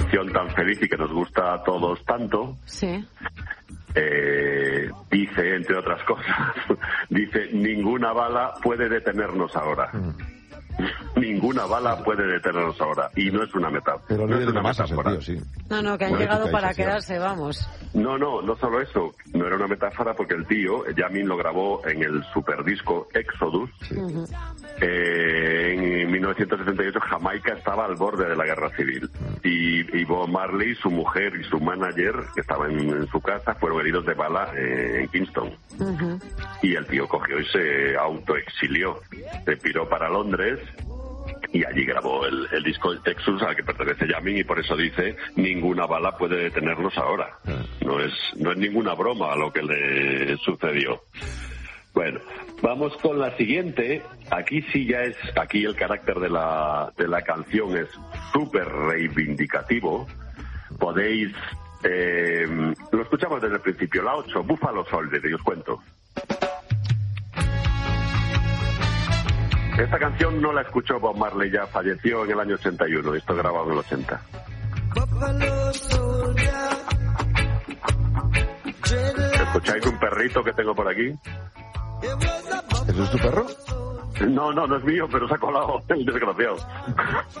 canción tan feliz y que nos gusta a todos tanto, sí. Dice, entre otras cosas, dice, ninguna bala puede detenernos ahora. Ninguna bala puede detenernos ahora. Y no es una metáfora. Pero no es una masas, metáfora. tío, sí. No, que han llegado para quedarse, vamos. No solo eso. No era una metáfora porque el tío, Yamin, lo grabó en el superdisco Exodus. Sí. En 1978 Jamaica estaba al borde de la guerra civil. Y Bob Marley, su mujer y su manager, que estaban en su casa, fueron heridos de bala en Kingston. Y el tío cogió y se autoexilió. Se piró para Londres y allí grabó el disco Exodus al que pertenece Yamin, y por eso dice, ninguna bala puede detenernos ahora. No es ninguna broma lo que le sucedió. Bueno, vamos con la siguiente. Aquí sí ya es, aquí el carácter de la canción es súper reivindicativo. Podéis, lo escuchamos desde el principio, la 8, Buffalo Soldier, y os cuento. Esta canción no la escuchó Bob Marley, ya falleció en el año 81, esto grabado en el 80. ¿Escucháis un perrito que tengo por aquí? ¿Eso es tu perro? No es mío, pero se ha colado el desgraciado.